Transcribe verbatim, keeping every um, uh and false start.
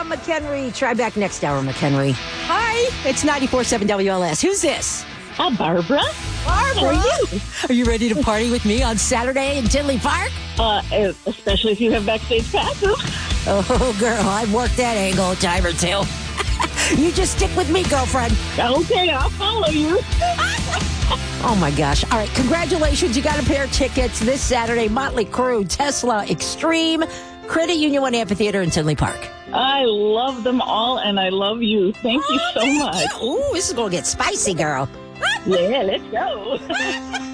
I'm McHenry. Try back next hour, McHenry. Hi, it's ninety-four point seven W L S. Who's this? Uh, Barbara. Barbara. How are you? Are you ready to party with me on Saturday in Tinley Park? Uh, especially if you have backstage passes. Oh, girl, I've worked that angle a time or two. You just stick with me, girlfriend. Okay, I'll follow you. Oh, my gosh. All right, congratulations. You got a pair of tickets this Saturday. Motley Crue, Tesla, Extreme, Credit Union One Amphitheater in Tinley Park. I love them all, and I love you. Thank you Oh, so thank much. you. Ooh, this is going to get spicy, girl. Yeah, let's go.